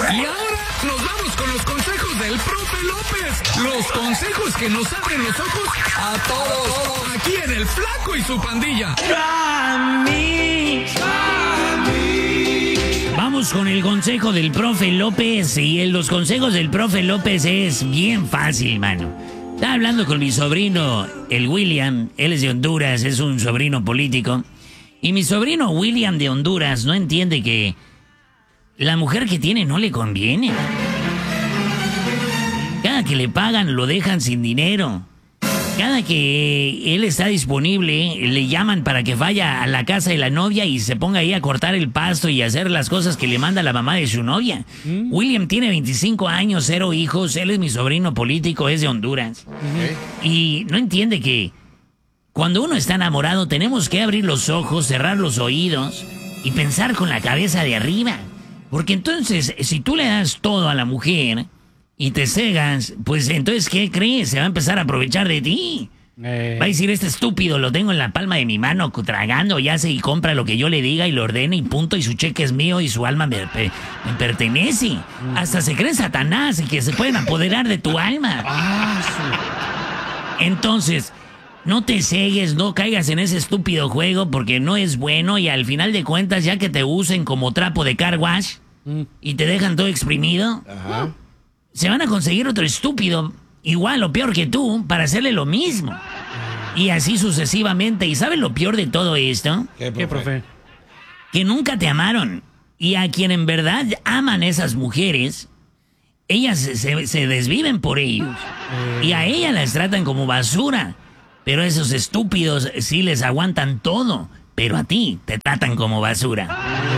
Y ahora nos vamos con los consejos del profe López. Los consejos que nos abren los ojos a todos. Aquí en El Flaco y su pandilla. Vamos con el consejo del profe López. Y los consejos del profe López es bien fácil, mano. Estaba hablando con mi sobrino, el William. Él es de Honduras, es un sobrino político. Y mi sobrino William de Honduras no entiende que la mujer que tiene no le conviene. Cada que le pagan lo dejan sin dinero. Cada que él está disponible, le llaman para que vaya a la casa de la novia y se ponga ahí a cortar el pasto y hacer las cosas que le manda la mamá de su novia. William tiene 25 años, 0 hijos, él es mi sobrino político, es de Honduras. Y no entiende que cuando uno está enamorado tenemos que abrir los ojos, cerrar los oídos y pensar con la cabeza de arriba. Porque entonces, si tú le das todo a la mujer y te cegas, pues entonces, ¿qué crees? Se va a empezar a aprovechar de ti. Va a decir, este estúpido lo tengo en la palma de mi mano, tragando, y hace y compra lo que yo le diga y lo ordena y punto, y su cheque es mío y su alma me pertenece. Hasta se cree Satanás y que se pueden apoderar de tu alma. Entonces, no te cegues, no caigas en ese estúpido juego porque no es bueno y al final de cuentas, ya que te usen como trapo de car wash y te dejan todo exprimido, se van a conseguir otro estúpido, igual o peor que tú, para hacerle lo mismo. Y así sucesivamente. ¿Y sabes lo peor de todo esto? ¿Qué, profe? Que nunca te amaron. Y a quien en verdad aman esas mujeres, ellas se desviven por ellos. Y a ellas las tratan como basura. Pero esos estúpidos sí les aguantan todo. Pero a ti te tratan como basura.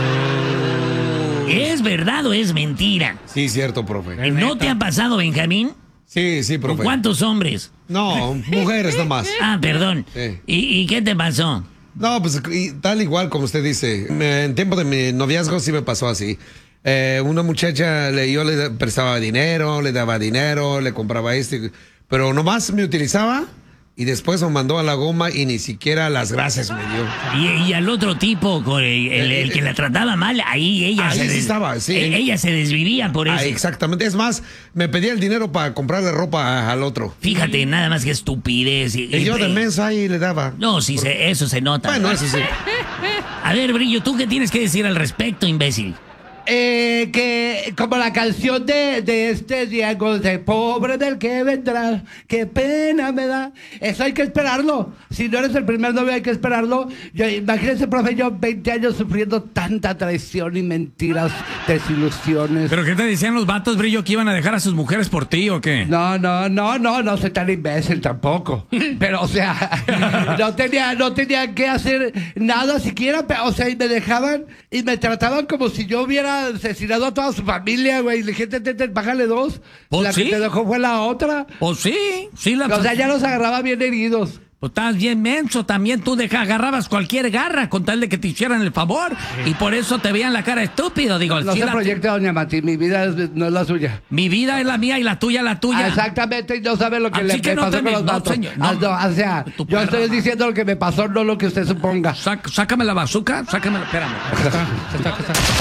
¿Es verdad o es mentira? Sí, cierto, profe. ¿No te ha pasado, Benjamín? Sí, profe. ¿Con cuántos hombres? No, mujeres nomás. Ah, perdón. Sí. ¿Y qué te pasó? No, pues tal igual como usted dice. En tiempo de mi noviazgo sí me pasó así. Una muchacha, yo le prestaba dinero, le daba dinero, le compraba pero nomás me utilizaba y después me mandó a la goma y ni siquiera las gracias me dio. Y al otro tipo, el que la trataba mal, ahí ella ella se desvivía por eso. Exactamente. Es más, me pedía el dinero para comprarle ropa al otro. Fíjate, nada más que estupidez. Y yo de mensa ahí le daba. No, sí, eso se nota. Bueno, eso sí. A ver, Brillo, ¿tú qué tienes que decir al respecto, imbécil? Que como la canción de este Diego, de pobre del que vendrá, qué pena me da. Eso hay que esperarlo. Si no eres el primer novio hay que esperarlo. Imagínese, profe, yo 20 años sufriendo tanta traición y mentiras, desilusiones. ¿Pero qué te decían los vatos, Brillo, que iban a dejar a sus mujeres por ti o qué? No soy tan imbécil tampoco. Pero, o sea, no tenía que hacer nada siquiera, o sea, y me dejaban y me trataban como si yo hubiera asesinado a toda su familia, güey. Y le dije, bájale 2. ¿Oh, la sí? que te dejó fue la otra. ¿O sí? O sea, ya los agarraba bien heridos. Pues estás bien menso, también tú agarrabas cualquier garra con tal de que te hicieran el favor y por eso te veían la cara estúpido, digo. No se proyecte, doña Mati, mi vida no es la suya. Mi vida es la mía y la tuya es la tuya. Exactamente, y no sabe lo que le pasó con los datos. Señor, o sea, yo estoy diciendo lo que me pasó, no lo que usted suponga. Sácame la bazooka, sácame, espérame. Está.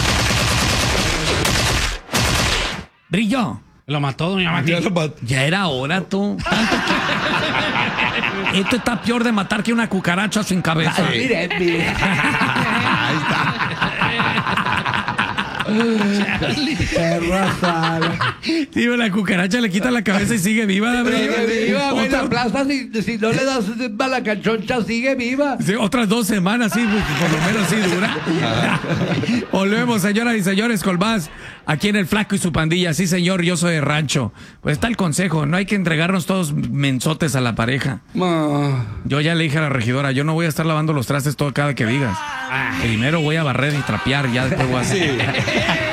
Brillo. Lo mató, doña Mati. Ya era hora, tú. Esto está peor de matar que una cucaracha sin cabeza. Mire. Ahí está. Perra sala. Tío, la cucaracha le quita la cabeza y sigue viva. Sigue viva, güey. La plaza, si no le das malacanchoncha, sigue viva. Sí, otras 2 semanas, sí, por lo menos sí dura. Volvemos, señoras y señores, con más aquí en El Flaco y su pandilla. Sí, señor, yo soy de rancho. Pues está el consejo, no hay que entregarnos todos mensotes a la pareja. Yo ya le dije a la regidora, yo no voy a estar lavando los trastes todo cada que digas. Primero voy a barrer y trapear, ya después voy a hacer.